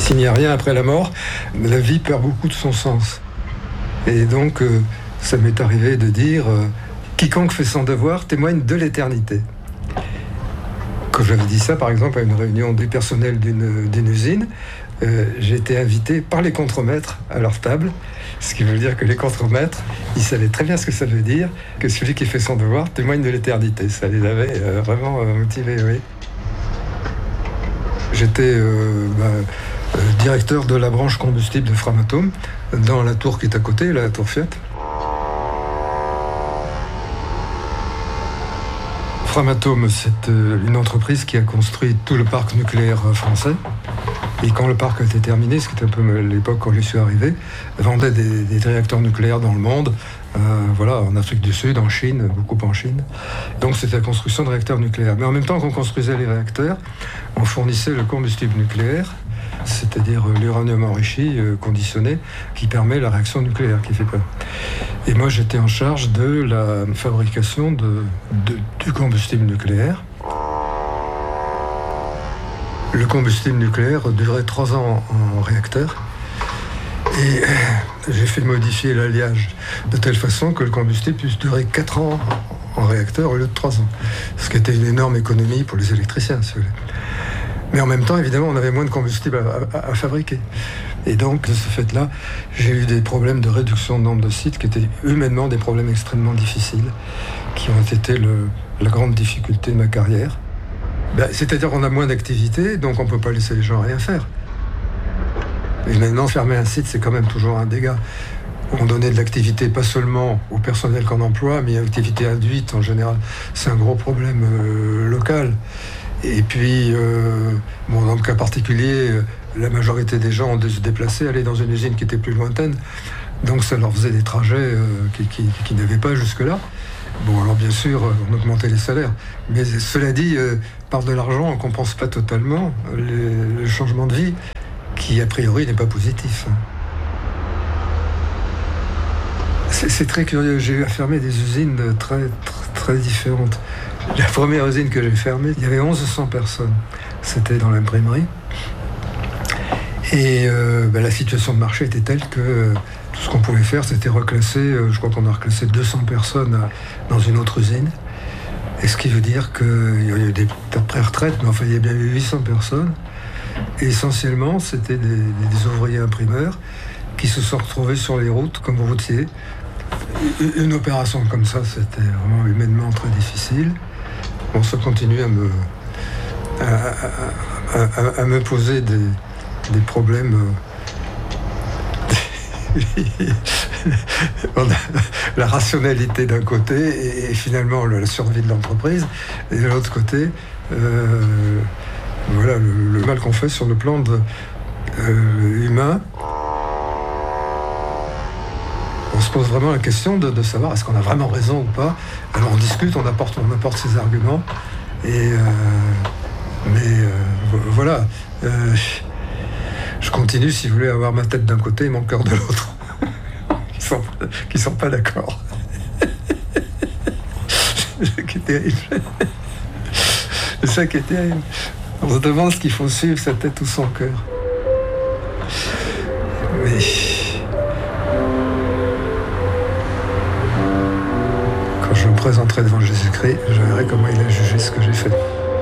S'il n'y a rien après la mort, la vie perd beaucoup de son sens. Et donc, ça m'est arrivé de dire quiconque fait son devoir témoigne de l'éternité. Quand j'avais dit ça, par exemple, à une réunion du personnel d'une usine, j'ai été invité par les contremaîtres à leur table, ce qui veut dire que les contremaîtres, ils savaient très bien ce que ça veut dire, que celui qui fait son devoir témoigne de l'éternité. Ça les avait vraiment motivés, oui. J'étais directeur de la branche combustible de Framatome, dans la tour qui est à côté, la tour Fiat. Framatome, c'est une entreprise qui a construit tout le parc nucléaire français. Et quand le parc a été terminé, ce qui était un peu l'époque quand je suis arrivé, vendait des réacteurs nucléaires dans le monde, en Afrique du Sud, en Chine, beaucoup en Chine. Donc c'était la construction de réacteurs nucléaires. Mais en même temps qu'on construisait les réacteurs, on fournissait le combustible nucléaire, c'est-à-dire l'uranium enrichi, conditionné, qui permet la réaction nucléaire, qui fait peur. Et moi, j'étais en charge de la fabrication du combustible nucléaire. Le combustible nucléaire durait 3 ans en réacteur. Et j'ai fait modifier l'alliage de telle façon que le combustible puisse durer 4 ans en réacteur au lieu de 3 ans. Ce qui était une énorme économie pour les électriciens, si vous voulez. Mais en même temps, évidemment, on avait moins de combustible à fabriquer. Et donc, de ce fait-là, j'ai eu des problèmes de réduction de nombre de sites qui étaient humainement des problèmes extrêmement difficiles, qui ont été la grande difficulté de ma carrière. C'est-à-dire qu'on a moins d'activité, donc on ne peut pas laisser les gens rien faire. Et maintenant, fermer un site, c'est quand même toujours un dégât. On donnait de l'activité pas seulement au personnel qu'on emploie, mais l'activité induite en général. C'est un gros problème local. Et puis, dans le cas particulier, la majorité des gens ont dû se déplacer, aller dans une usine qui était plus lointaine. Donc ça leur faisait des trajets qui n'avaient pas jusque-là. Bon, alors bien sûr, on augmentait les salaires. Mais cela dit, par de l'argent, on ne compense pas totalement le changement de vie, qui a priori n'est pas positif. C'est très curieux. J'ai eu à fermer des usines très, très, très différentes. La première usine que j'ai fermée, il y avait 1100 personnes. C'était dans l'imprimerie. Et la situation de marché était telle que tout ce qu'on pouvait faire, c'était reclasser. Je crois qu'on a reclassé 200 personnes dans une autre usine. Et ce qui veut dire qu'il y a eu des tas de pré-retraites, mais enfin, il y a bien eu 800 personnes. Et essentiellement, c'était des ouvriers imprimeurs qui se sont retrouvés sur les routes comme routiers. Une opération comme ça, c'était vraiment humainement très difficile. Bon, ça continue à me poser des problèmes. On a la rationalité d'un côté et finalement la survie de l'entreprise, et de l'autre côté, le mal qu'on fait sur le plan humain. On se pose vraiment la question de savoir est-ce qu'on a vraiment raison ou pas. Alors on discute, on apporte ses arguments. Voilà. Je continue, si vous voulez, à avoir ma tête d'un côté et mon cœur de l'autre. qui sont pas d'accord. C'est ça qui est terrible. C'est ça qui est terrible. On se demande ce qu'il faut suivre, sa tête ou son cœur. Mais quand je me présenterai devant Jésus-Christ, je verrai comment il a jugé ce que j'ai fait.